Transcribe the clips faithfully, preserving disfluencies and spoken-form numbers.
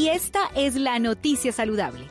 Y esta es la noticia saludable.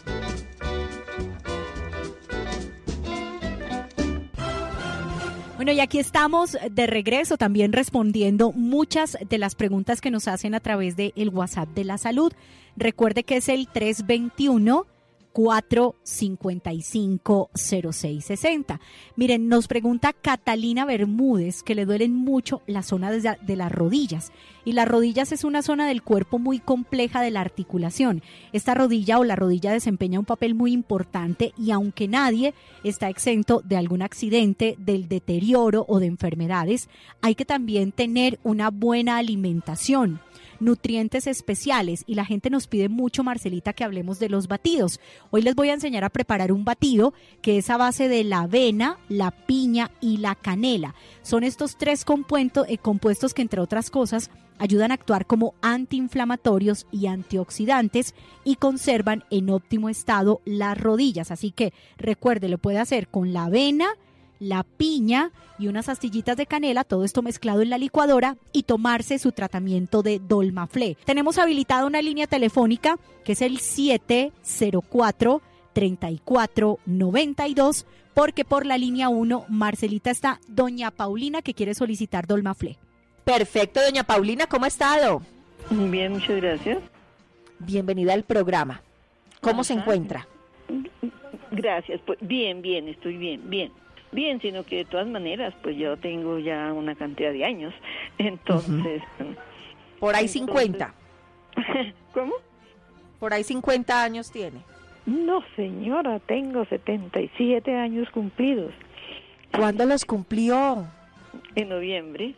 Bueno, y aquí estamos de regreso también respondiendo muchas de las preguntas que nos hacen a través del WhatsApp de la salud. Recuerde que es el tres dos uno, cuatro cinco cinco, cero seis seis cero. Miren, nos pregunta Catalina Bermúdez que le duelen mucho la zona de, de las rodillas. Y las rodillas es una zona del cuerpo muy compleja de la articulación. Esta rodilla o la rodilla desempeña un papel muy importante y aunque nadie está exento de algún accidente, del deterioro o de enfermedades, hay que también tener una buena alimentación, nutrientes especiales, y la gente nos pide mucho, Marcelita, que hablemos de los batidos. Hoy les voy a enseñar a preparar un batido que es a base de la avena, la piña y la canela. Son estos tres compuestos, eh, compuestos que, entre otras cosas, ayudan a actuar como antiinflamatorios y antioxidantes y conservan en óptimo estado las rodillas. Así que recuerde, lo puede hacer con la avena, la piña y unas astillitas de canela, todo esto mezclado en la licuadora, y tomarse su tratamiento de Dolmaflé. Tenemos habilitada una línea telefónica que es el siete cero cuatro, tres cuatro nueve dos, porque por la línea uno, Marcelita, está doña Paulina, que quiere solicitar Dolmaflé. Perfecto, doña Paulina, ¿cómo ha estado? Bien, muchas gracias. Bienvenida al programa. ¿Cómo Ajá. se encuentra? Gracias, pues bien, bien, estoy bien, bien. Bien, sino que de todas maneras, pues yo tengo ya una cantidad de años, entonces... Uh-huh. Por ahí entonces, cincuenta. ¿Cómo? Por ahí cincuenta años tiene. No, señora, tengo setenta y siete años cumplidos. ¿Cuándo los cumplió? En noviembre.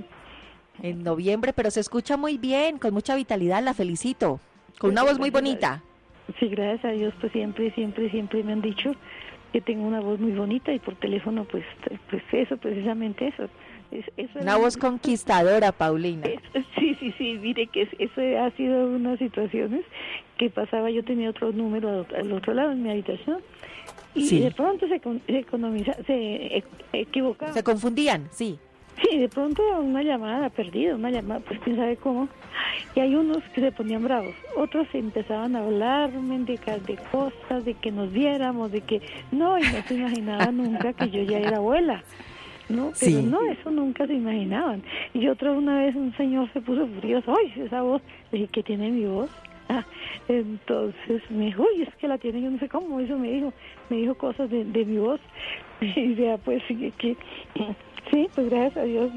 En noviembre, pero se escucha muy bien, con mucha vitalidad, la felicito. Con una voz muy bonita. Sí, gracias a Dios, pues siempre, siempre, siempre me han dicho que tengo una voz muy bonita y por teléfono, pues, pues eso, precisamente eso. Es, eso una voz conquistadora, Paulina. Es, sí, sí, sí, mire que es, eso ha sido unas situaciones que pasaba, yo tenía otro número al otro lado en mi habitación y sí. de pronto se, se economiza, se equivocaba. Se confundían, sí. Sí, de pronto una llamada perdida, una llamada, pues quién sabe cómo. Y hay unos que se ponían bravos, otros empezaban a hablarme de, de cosas, de que nos viéramos, de que no, y no se imaginaba nunca que yo ya era abuela, ¿no? Pero sí. no, eso nunca se imaginaban. Y otra una vez un señor se puso furioso, ¡ay, esa voz! Le dije, ¿qué tiene mi voz? Ah, entonces me dijo, uy, es que la tiene, yo no sé cómo, eso me dijo, me dijo cosas de, de mi voz. Y ya, pues, que, que sí, pues gracias a Dios.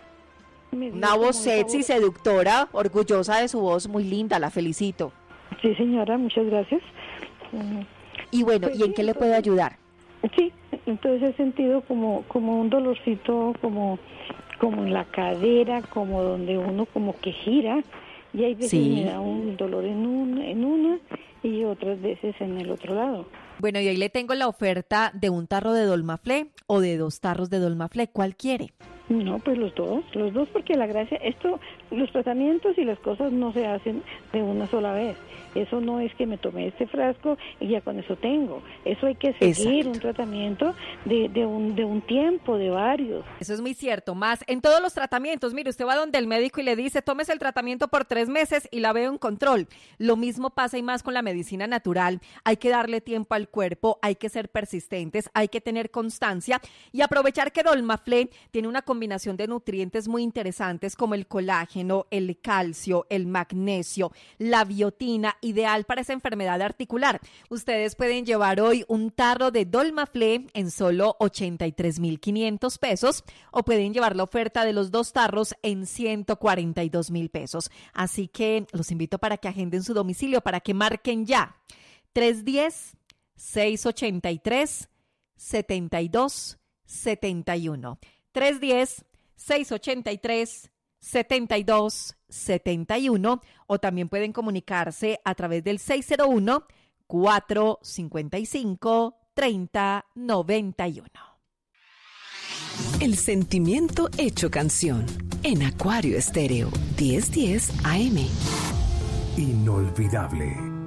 Una voz sexy, seductora, orgullosa de su voz, muy linda, la felicito. Sí, señora, muchas gracias. Y bueno, pues ¿y en sí, qué le puedo ayudar? Sí, entonces he sentido como como un dolorcito, como como en la cadera, como donde uno como que gira, y hay veces sí. me da un dolor en una, en una y otras veces en el otro lado. Bueno, y ahí le tengo la oferta de un tarro de Dolmaflé o de dos tarros de Dolmaflé. ¿Cuál quiere? No, pues los dos, los dos, porque la gracia, esto, los tratamientos y las cosas no se hacen de una sola vez. Eso no es que me tomé este frasco y ya con eso tengo. Eso hay que seguir Exacto. un tratamiento de, de, un, de un tiempo, de varios. Eso es muy cierto. Más en todos los tratamientos, mire, usted va donde el médico y le dice, tómese el tratamiento por tres meses y la veo en control. Lo mismo pasa y más con la medicina natural. Hay que darle tiempo al cuerpo, hay que ser persistentes, hay que tener constancia y aprovechar que Dolmaflé tiene una combinación de nutrientes muy interesantes como el colágeno, el calcio, el magnesio, la biotina, ideal para esa enfermedad articular. Ustedes pueden llevar hoy un tarro de Dolmaflé en solo ochenta y tres mil quinientos pesos o pueden llevar la oferta de los dos tarros en ciento cuarenta y dos mil pesos. Así que los invito para que agenden su domicilio, para que marquen ya tres uno cero, seis ocho tres, siete dos siete uno. tres uno cero, seis ocho tres, siete dos siete uno o también pueden comunicarse a través del seis cero uno, cuatro cinco cinco, tres cero nueve uno. El sentimiento hecho canción en Acuario Estéreo diez diez A M. Inolvidable.